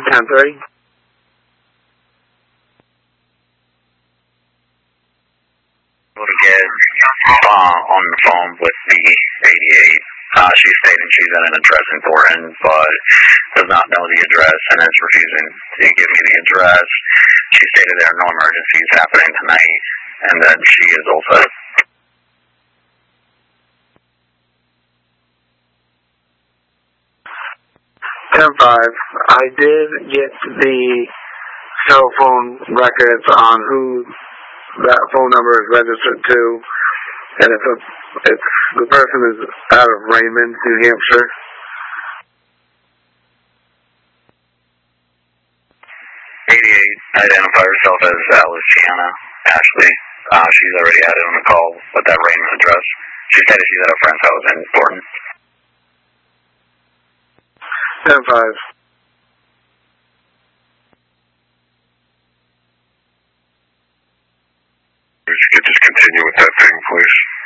10-3. To get on the phone with the 88. She stated she's at an address in Thornton, but does not know the address and is refusing to give me the address. She stated there are no emergencies happening tonight, and that she is also... 10-5. I did get the cell phone records on who that phone number is registered to, and it's the person is out of Raymond, New Hampshire. 88, identify herself as Luciana Ashley. She's already had it on the call with that Raymond address. She stated she's at a friend's house in Thornton. 10-5. You could just continue with that thing, please.